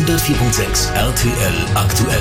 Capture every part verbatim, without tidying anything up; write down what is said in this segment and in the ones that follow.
hundertvier Komma sechs R T L aktuell.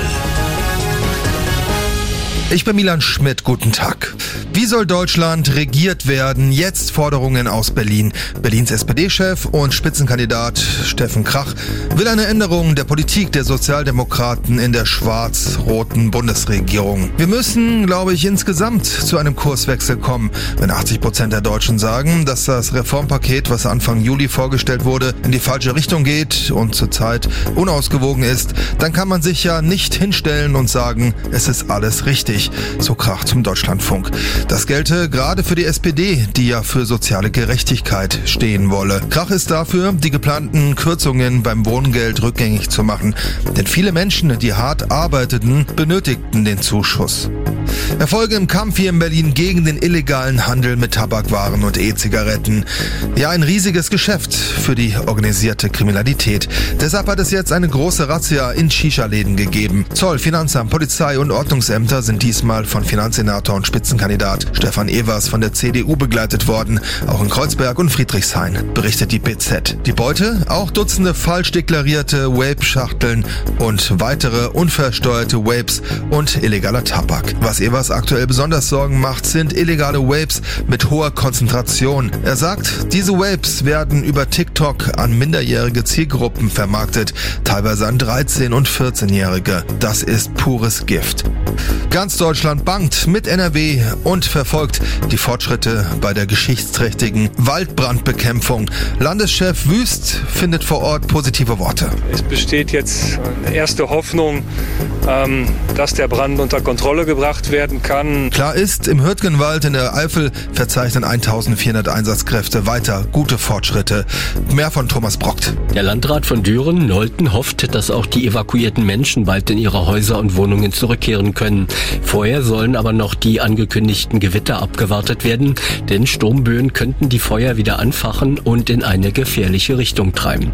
Ich bin Milan Schmidt, guten Tag. Wie soll Deutschland regiert werden? Jetzt Forderungen aus Berlin. Berlins S P D-Chef und Spitzenkandidat Steffen Krach will eine Änderung der Politik der Sozialdemokraten in der schwarz-roten Bundesregierung. Wir müssen, glaube ich, insgesamt zu einem Kurswechsel kommen. Wenn achtzig Prozent der Deutschen sagen, dass das Reformpaket, was Anfang Juli vorgestellt wurde, in die falsche Richtung geht und zurzeit unausgewogen ist, dann kann man sich ja nicht hinstellen und sagen, es ist alles richtig. So Krach zum Deutschlandfunk. Das gelte gerade für die S P D, die ja für soziale Gerechtigkeit stehen wolle. Krach ist dafür, die geplanten Kürzungen beim Wohngeld rückgängig zu machen. Denn viele Menschen, die hart arbeiteten, benötigten den Zuschuss. Erfolge im Kampf hier in Berlin gegen den illegalen Handel mit Tabakwaren und E-Zigaretten. Ja, ein riesiges Geschäft für die organisierte Kriminalität. Deshalb hat es jetzt eine große Razzia in Shisha-Läden gegeben. Zoll, Finanzamt, Polizei und Ordnungsämter sind diesmal von Finanzsenator und Spitzenkandidat Stefan Evers von der C D U begleitet worden. Auch in Kreuzberg und Friedrichshain, berichtet die B Z. Die Beute? Auch Dutzende falsch deklarierte Vape-Schachteln und weitere unversteuerte Vapes und illegaler Tabak. Was Evers aktuell besonders Sorgen macht, sind illegale Vapes mit hoher Konzentration. Er sagt, diese Vapes werden über TikTok an minderjährige Zielgruppen vermarktet, teilweise an dreizehn- und vierzehnjährige. Das ist pures Gift. Ganz Deutschland bangt mit N R W und verfolgt die Fortschritte bei der geschichtsträchtigen Waldbrandbekämpfung. Landeschef Wüst findet vor Ort positive Worte. Es besteht jetzt eine erste Hoffnung, ähm, dass der Brand unter Kontrolle gebracht werden kann. Klar ist, im Hürtgenwald in der Eifel verzeichnen eintausendvierhundert Einsatzkräfte weiter gute Fortschritte. Mehr von Thomas Brockt. Der Landrat von Düren, Nolten, hofft, dass auch die evakuierten Menschen bald in ihre Häuser und Wohnungen zurückkehren können. Vorher sollen aber noch die angekündigten Gewitter abgewartet werden, denn Sturmböen könnten die Feuer wieder anfachen und in eine gefährliche Richtung treiben.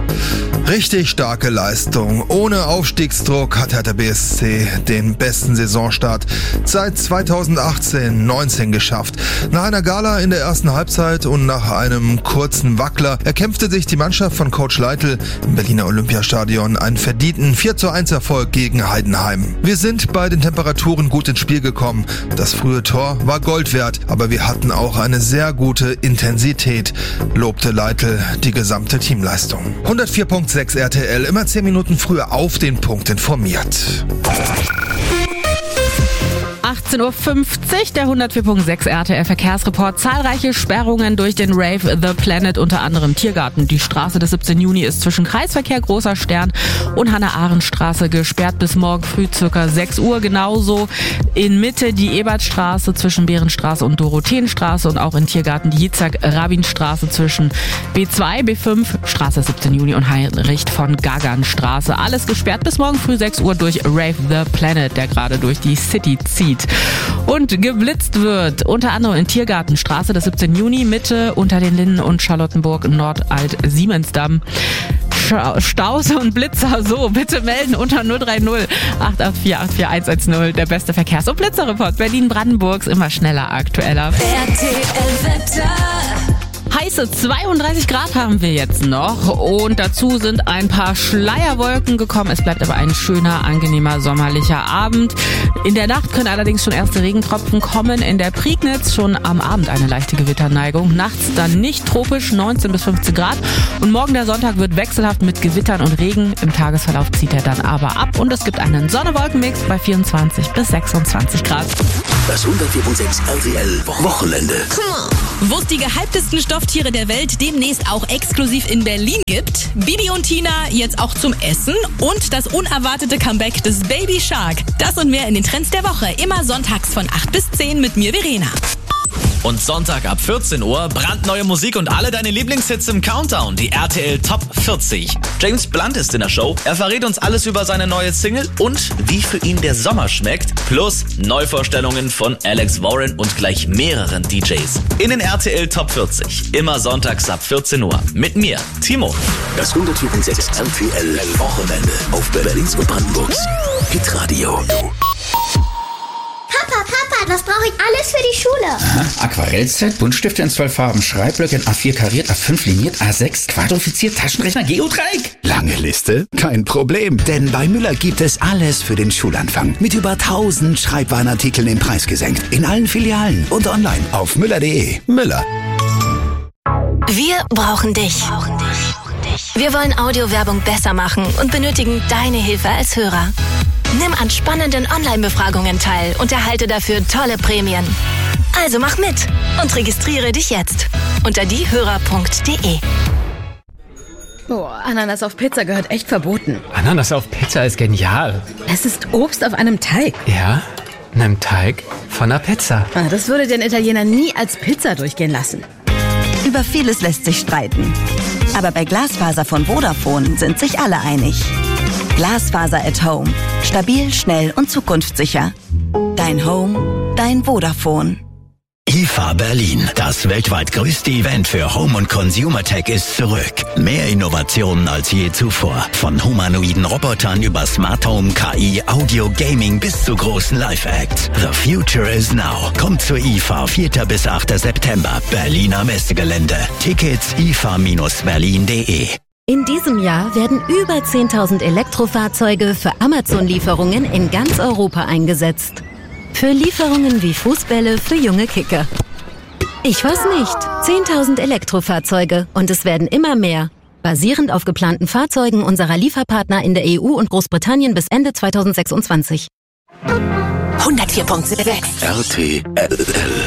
Richtig starke Leistung. Ohne Aufstiegsdruck hat Hertha B S C den besten Saisonstart seit zweitausendachtzehn neunzehn geschafft. Nach einer Gala in der ersten Halbzeit und nach einem kurzen Wackler erkämpfte sich die Mannschaft von Coach Leitl im Berliner Olympiastadion einen verdienten vier zu eins Erfolg gegen Heidenheim. Wir sind bei den Temperaturen gut ins Spiel gekommen. Das frühe Tor war Gold wert, aber wir hatten auch eine sehr gute Intensität, lobte Leitl die gesamte Teamleistung. hundertvier Komma sechs R T L, immer zehn Minuten früher auf den Punkt informiert. achtzehn Uhr fünfzig, der hundertvier Komma sechs R T L Verkehrsreport. Zahlreiche Sperrungen durch den Rave The Planet, unter anderem Tiergarten. Die Straße des siebzehnten Juni ist zwischen Kreisverkehr Großer Stern und Hannah-Arendt-Straße gesperrt bis morgen früh circa sechs Uhr. Genauso in Mitte die Ebertstraße zwischen Bärenstraße und Dorotheenstraße und auch in Tiergarten die Jitzak-Rabin-Straße zwischen B zwei, B fünf, Straße des siebzehnten Juni und Heinrich von Gagan-Straße. Alles gesperrt bis morgen früh sechs Uhr durch Rave The Planet, der gerade durch die City zieht. Und geblitzt wird, unter anderem in Tiergarten, Straße des siebzehnten Juni, Mitte unter den Linden und Charlottenburg, Nordalt-Siemensdamm. Staus und Blitzer, so, bitte melden unter null drei null acht acht vier acht vier eins eins null. Der beste Verkehrs- und Blitzerreport Berlin-Brandenburgs, immer schneller, aktueller. R T L-Wetter. Heiße zweiunddreißig Grad haben wir jetzt noch und dazu sind ein paar Schleierwolken gekommen. Es bleibt aber ein schöner, angenehmer, sommerlicher Abend. In der Nacht können allerdings schon erste Regentropfen kommen. In der Prignitz schon am Abend eine leichte Gewitterneigung. Nachts dann nicht tropisch, neunzehn bis fünfzehn Grad. Und morgen der Sonntag wird wechselhaft mit Gewittern und Regen. Im Tagesverlauf zieht er dann aber ab und es gibt einen Sonne-Wolken-Mix bei vierundzwanzig bis sechsundzwanzig Grad. Das hundertvier Komma sechs R T L Wochenende. Wo es die gehyptesten Stofftiere der Welt demnächst auch exklusiv in Berlin gibt. Bibi und Tina jetzt auch zum Essen und das unerwartete Comeback des Baby Shark. Das und mehr in den Trends der Woche. Immer sonntags von acht bis zehn mit mir, Verena. Und Sonntag ab vierzehn Uhr brandneue Musik und alle deine Lieblingshits im Countdown, die R T L Top vierzig. James Blunt ist in der Show. Er verrät uns alles über seine neue Single und wie für ihn der Sommer schmeckt. Plus Neuvorstellungen von Alex Warren und gleich mehreren D Js. In den R T L Top vierzig. Immer sonntags ab vierzehn Uhr. Mit mir, Timo. Das hundertvier Komma sechs R T L Wochenende auf Berlins und Brandenburgs Hitradio. Papa, Papa, das brauche ich alles für die Schule. Aha. Aquarellset, Buntstifte in zwölf Farben, Schreibblöcke in A vier kariert, A fünf liniert, A sechs quadrifiziert, Taschenrechner, Geodreieck. Lange Liste? Kein Problem, denn bei Müller gibt es alles für den Schulanfang. Mit über tausend Schreibwarenartikeln im Preis gesenkt. In allen Filialen und online auf müller punkt de. Müller. Wir brauchen dich. Wir wollen Audiowerbung besser machen und benötigen deine Hilfe als Hörer. Nimm an spannenden Online-Befragungen teil und erhalte dafür tolle Prämien. Also mach mit und registriere dich jetzt unter diehörer punkt de. Oh, Ananas auf Pizza gehört echt verboten. Ananas auf Pizza ist genial. Es ist Obst auf einem Teig. Ja, einem Teig von einer Pizza. Ah, das würde den Italiener nie als Pizza durchgehen lassen. Über vieles lässt sich streiten. Aber bei Glasfaser von Vodafone sind sich alle einig. Glasfaser at Home. Stabil, schnell und zukunftssicher. Dein Home, dein Vodafone. I F A Berlin, das weltweit größte Event für Home- und Consumer Tech ist zurück. Mehr Innovationen als je zuvor. Von humanoiden Robotern über Smart Home, K I, Audio, Gaming bis zu großen Live-Acts. The future is now. Kommt zur I F A, vierter bis achter September. Berliner Messegelände. Tickets i f a Bindestrich berlin punkt de. In diesem Jahr werden über zehntausend Elektrofahrzeuge für Amazon-Lieferungen in ganz Europa eingesetzt. Für Lieferungen wie Fußbälle für junge Kicker. Ich weiß nicht. zehntausend Elektrofahrzeuge und es werden immer mehr. Basierend auf geplanten Fahrzeugen unserer Lieferpartner in der E U und Großbritannien bis Ende zweitausendsechsundzwanzig. hundertvier Komma sechs R T L L